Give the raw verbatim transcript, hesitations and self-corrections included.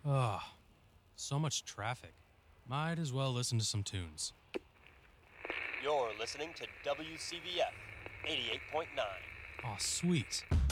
Ugh, so much traffic. Might as well listen to some tunes. You're listening to W C V F eighty-eight point nine. Aw, sweet.